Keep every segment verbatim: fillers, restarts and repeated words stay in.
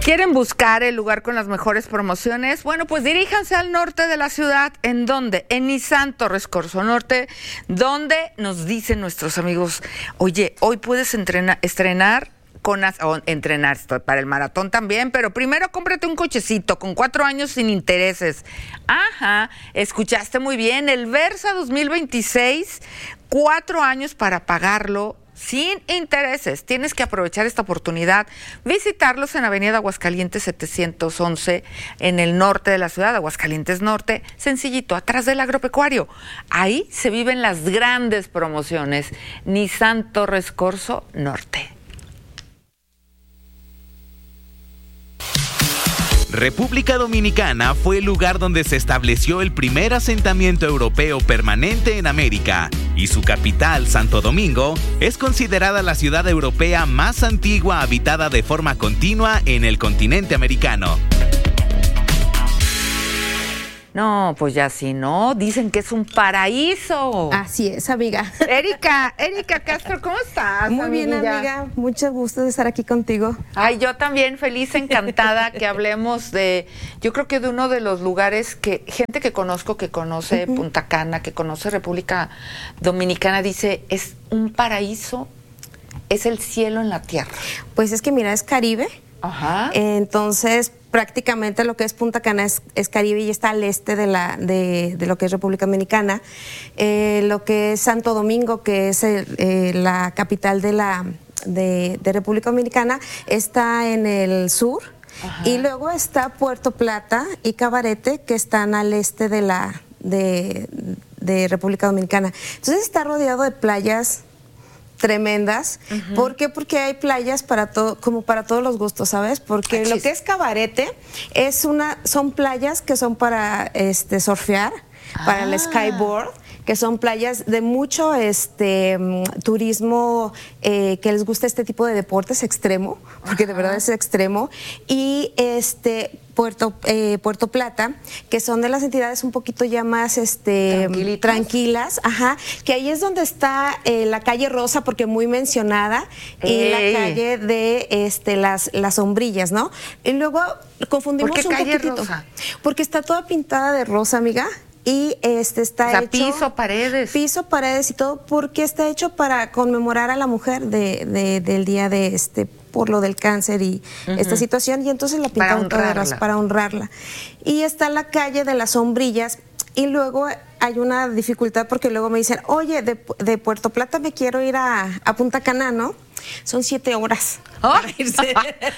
¿Quieren buscar el lugar con las mejores promociones? Bueno, pues diríjanse al norte de la ciudad. ¿En dónde? En Nissan Torres Corso Norte, donde nos dicen nuestros amigos, oye, hoy puedes entrenar, estrenar con o entrenar para el maratón también, pero primero cómprate un cochecito con cuatro años sin intereses. Ajá, escuchaste muy bien, el Versa dos mil veintiséis, cuatro años para pagarlo sin intereses. Tienes que aprovechar esta oportunidad, visitarlos en Avenida Aguascalientes setecientos once, en el norte de la ciudad, Aguascalientes Norte, sencillito, atrás del agropecuario. Ahí se viven las grandes promociones. Nissan Torres Corso Norte. República Dominicana fue el lugar donde se estableció el primer asentamiento europeo permanente en América, y su capital, Santo Domingo, es considerada la ciudad europea más antigua habitada de forma continua en el continente americano. No, pues ya sí, ¿no? Dicen que es un paraíso. Así es, amiga. Erika, Erika Castro, ¿cómo estás? Muy bien, amiga. Mucho gusto de estar aquí contigo. Ay, yo también feliz, encantada que hablemos de, yo creo que de uno de los lugares que, gente que conozco, que conoce uh-huh. Punta Cana, que conoce República Dominicana, dice, es un paraíso, es el cielo en la tierra. Pues es que mira, es Caribe. Ajá. Entonces, prácticamente lo que es Punta Cana es, es Caribe y está al este de, la, de, de lo que es República Dominicana. Eh, lo que es Santo Domingo, que es el, eh, la capital de, la, de, de República Dominicana, está en el sur. Ajá. Y luego está Puerto Plata y Cabarete, que están al este de, la, de, de República Dominicana. Entonces está rodeado de playas tremendas. Uh-huh. ¿Por qué? Porque hay playas para todo, como para todos los gustos, ¿sabes? Porque Achis. Lo que es Cabarete es una, son playas que son para este surfear, ah. para el skyboard, que son playas de mucho este turismo eh, que les gusta este tipo de deportes extremo, porque Ajá. de verdad es extremo, y este Puerto eh, Puerto Plata, que son de las entidades un poquito ya más este tranquilas, ajá, que ahí es donde está eh, la calle Rosa, porque muy mencionada, Ey. y la calle de este las las sombrillas, ¿no? Y luego confundimos ¿Por qué un calle poquitito, rosa? Porque está toda pintada de rosa, amiga. Y este está o sea, hecho piso, paredes. Piso, paredes y todo, porque está hecho para conmemorar a la mujer de, de, del día de este, por lo del cáncer y uh-huh. esta situación, y entonces la pintaron toda de rosa para honrarla. Y está la calle de las sombrillas, y luego hay una dificultad porque luego me dicen, oye, de, de Puerto Plata me quiero ir a, a Punta Cana, ¿no? Son siete horas oh. para irse.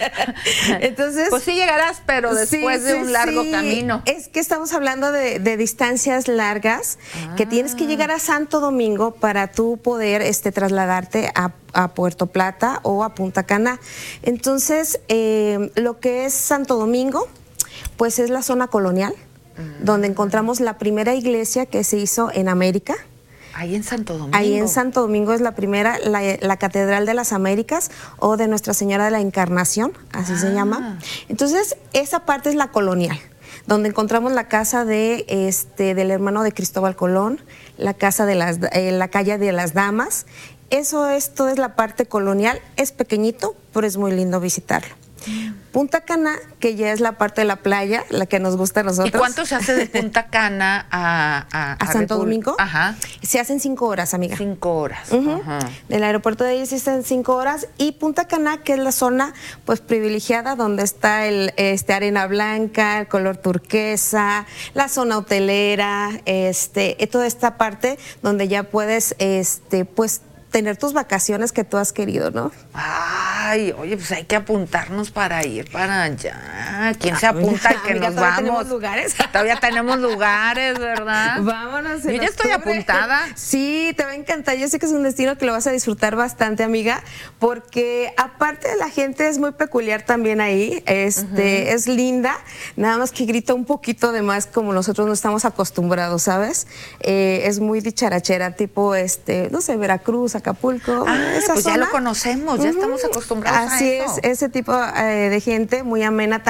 Entonces, pues sí llegarás, pero después sí, de sí, un largo sí. camino. Es que estamos hablando de, de distancias largas, ah. que tienes que llegar a Santo Domingo para tú poder este, trasladarte a, a Puerto Plata o a Punta Cana. Entonces, eh, lo que es Santo Domingo, pues es la zona colonial, uh-huh. donde encontramos la primera iglesia que se hizo en América. Ahí en Santo Domingo. Ahí en Santo Domingo es la primera, la, la Catedral de las Américas o de Nuestra Señora de la Encarnación, así ah. se llama. Entonces, esa parte es la colonial, donde encontramos la casa de este del hermano de Cristóbal Colón, la casa de las eh, la calle de las Damas. Eso es, toda es la parte colonial, es pequeñito, pero es muy lindo visitarlo. Punta Cana, que ya es la parte de la playa, la que nos gusta a nosotros. ¿Y cuánto se hace de Punta Cana a, a, a, a Santo República? Domingo? Ajá. Se hacen cinco horas, amiga. Cinco horas. Uh-huh. Ajá. Del aeropuerto de ahí se hacen cinco horas. Y Punta Cana, que es la zona pues privilegiada, donde está el este arena blanca, el color turquesa, la zona hotelera, este, toda esta parte donde ya puedes este pues tener tus vacaciones que tú has querido, ¿no? Ay, oye, pues hay que apuntarnos para ir para allá. ¿Quién se apunta y que amiga, nos ¿todavía vamos? Tenemos lugares? Todavía tenemos lugares, ¿verdad? Vámonos. Yo ya estoy apuntada. Sí, te va a encantar. Yo sé que es un destino que lo vas a disfrutar bastante, amiga, porque aparte de la gente es muy peculiar también ahí. Este, uh-huh. es linda, nada más que grita un poquito de más como nosotros no estamos acostumbrados, ¿sabes? Eh, es muy dicharachera, tipo, este, no sé, Veracruz, Acapulco, ah, esa pues zona. ya lo conocemos, ya uh-huh. estamos acostumbrados Así a eso. Así es, ese tipo eh, de gente muy amena también.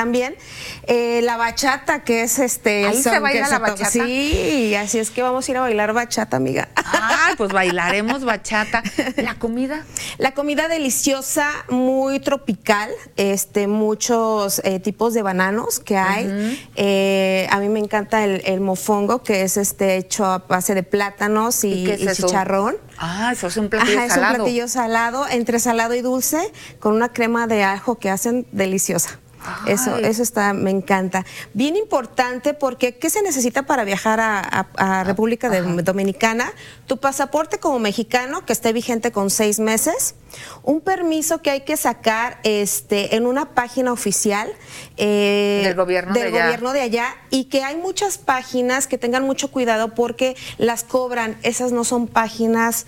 también eh, la bachata, que es este... ¿Ahí se baila la bachata? Sí, así es que vamos a ir a bailar bachata, amiga. Ah, pues bailaremos bachata. ¿La comida? La comida deliciosa, muy tropical, este, muchos eh, tipos de bananos que hay. Uh-huh. eh, a mí me encanta el, el mofongo, que es este hecho a base de plátanos y, ¿Y, y chicharrón. Ah, eso es un platillo Ajá, salado. Es un platillo salado, entre salado y dulce, con una crema de ajo que hacen deliciosa. Ay. Eso, eso está, me encanta. Bien importante, porque ¿qué se necesita para viajar a, a, a República de, Dominicana? Tu pasaporte como mexicano, que esté vigente con seis meses, un permiso que hay que sacar este, en una página oficial eh, del gobierno, del de, gobierno allá. de allá, y que hay muchas páginas que tengan mucho cuidado porque las cobran. Esas no son páginas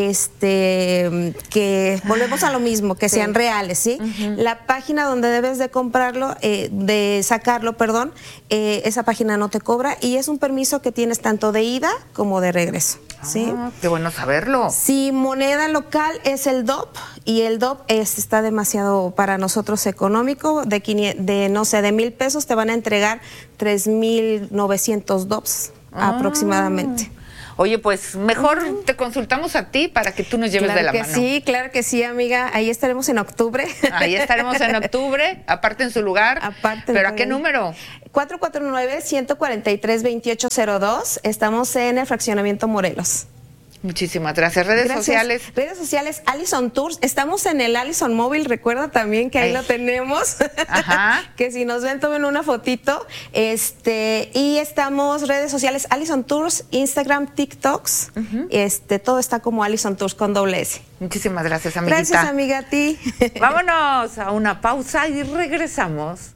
este, que, volvemos a lo mismo, que sí. sean reales, ¿sí? Uh-huh. La página donde debes de comprarlo, eh, de sacarlo, perdón, eh, esa página no te cobra, y es un permiso que tienes tanto de ida como de regreso. ¿Sí? Ah, qué bueno saberlo. Sí, moneda local es el D O P, y el D O P es, está demasiado para nosotros económico. De, de no sé, de mil pesos te van a entregar tres mil novecientos D O Ps ah. aproximadamente. Oye, pues mejor uh-huh. te consultamos a ti para que tú nos lleves claro de la que mano. Sí, claro que sí, amiga. Ahí estaremos en octubre. Ahí estaremos en octubre, aparte en su lugar. Aparte. ¿Pero a qué número? cuatro cuatro nueve, uno cuatro tres, dos ocho cero dos. Estamos en el fraccionamiento Morelos. Muchísimas gracias. Redes gracias. sociales. Redes sociales, Allison Tours. Estamos en el Allison Móvil, recuerda también que ahí Ay. lo tenemos. Ajá. Que si nos ven, tomen una fotito. Este, y estamos, redes sociales, Allison Tours, Instagram, TikToks. Uh-huh. Este, todo está como Allison Tours con doble S. Muchísimas gracias, amiguita. Gracias, amiga, a ti. Vámonos a una pausa y regresamos.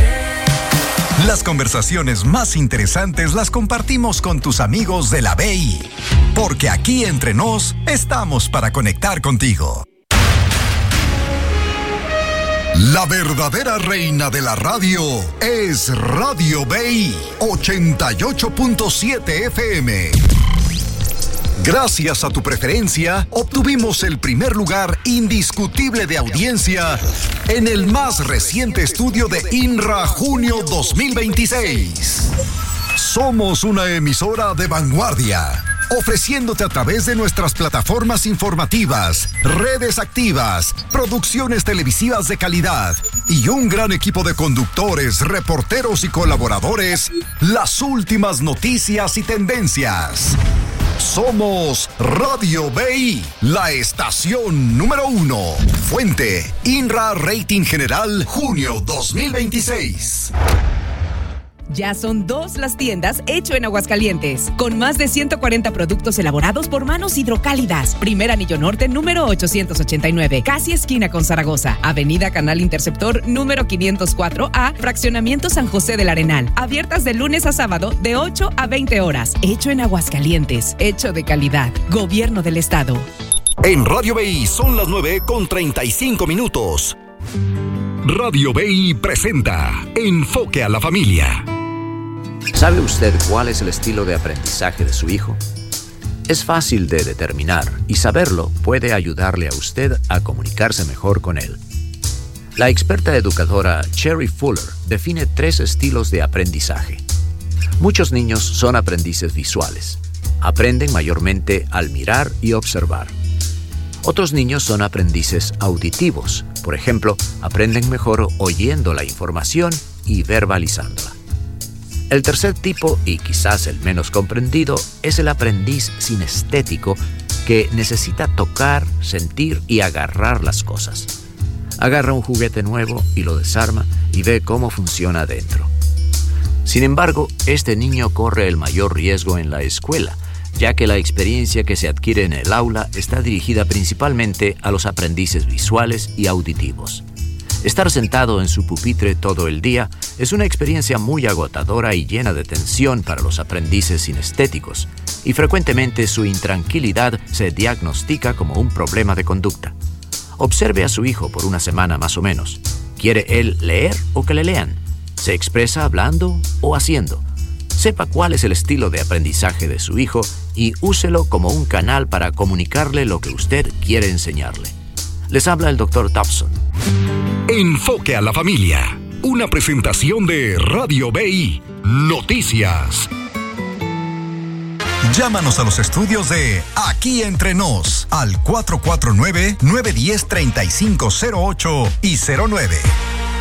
Las conversaciones más interesantes las compartimos con tus amigos de la B I, porque aquí entre nos estamos para conectar contigo. La verdadera reina de la radio es Radio B I ochenta y ocho punto siete F M. Gracias a tu preferencia, obtuvimos el primer lugar indiscutible de audiencia en el más reciente estudio de INRA Junio dos mil veintiséis. Somos una emisora de vanguardia, ofreciéndote a través de nuestras plataformas informativas, redes activas, producciones televisivas de calidad y un gran equipo de conductores, reporteros y colaboradores, las últimas noticias y tendencias. Somos Radio B I, la estación número uno. Fuente, INRA Rating General, junio dos mil veintiséis. Ya son dos las tiendas Hecho en Aguascalientes, con más de ciento cuarenta productos elaborados por manos hidrocálidas. Primer Anillo Norte, número ochocientos ochenta y nueve, casi esquina con Zaragoza. Avenida Canal Interceptor, número quinientos cuatro A, Fraccionamiento San José del Arenal. Abiertas de lunes a sábado, de ocho a veinte horas. Hecho en Aguascalientes, hecho de calidad. Gobierno del Estado. En Radio B I son las nueve con treinta y cinco minutos. Radio B I presenta Enfoque a la Familia. ¿Sabe usted cuál es el estilo de aprendizaje de su hijo? Es fácil de determinar y saberlo puede ayudarle a usted a comunicarse mejor con él. La experta educadora Cherry Fuller define tres estilos de aprendizaje. Muchos niños son aprendices visuales. Aprenden mayormente al mirar y observar. Otros niños son aprendices auditivos. Por ejemplo, aprenden mejor oyendo la información y verbalizándola. El tercer tipo, y quizás el menos comprendido, es el aprendiz sinestético que necesita tocar, sentir y agarrar las cosas. Agarra un juguete nuevo y lo desarma y ve cómo funciona dentro. Sin embargo, este niño corre el mayor riesgo en la escuela, ya que la experiencia que se adquiere en el aula está dirigida principalmente a los aprendices visuales y auditivos. Estar sentado en su pupitre todo el día es una experiencia muy agotadora y llena de tensión para los aprendices sinestéticos, y frecuentemente su intranquilidad se diagnostica como un problema de conducta. Observe a su hijo por una semana más o menos. ¿Quiere él leer o que le lean? ¿Se expresa hablando o haciendo? Sepa cuál es el estilo de aprendizaje de su hijo y úselo como un canal para comunicarle lo que usted quiere enseñarle. Les habla el doctor Thompson. Enfoque a la Familia. Una presentación de Radio B I Noticias. Llámanos a los estudios de Aquí Entre Nos al cuatro cuatro nueve, nueve uno cero, tres cinco cero ocho y cero nueve.